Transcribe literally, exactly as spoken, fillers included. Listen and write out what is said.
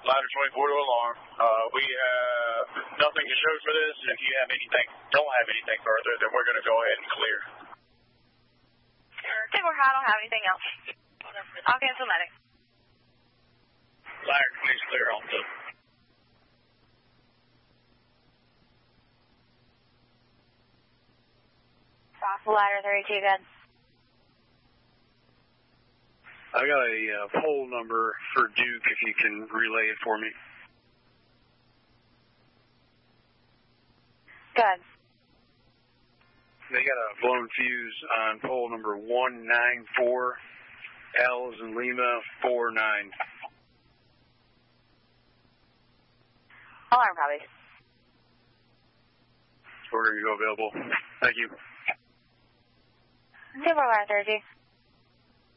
ladder twenty-four to alarm. Uh, we have nothing to show for this. If you have anything, don't have anything further, then we're going to go ahead and clear. ten four, I don't have anything else. I'll cancel medic. Ladder twenty is clear on the... Off ladder thirty-two, good. I got a uh, poll number for Duke, if you can relay it for me. Good. They got a blown fuse on pole number one nine four, L as in Lima, four nine. Alarm probably. Order you go available. Thank you. ten four, ladder thirty-two.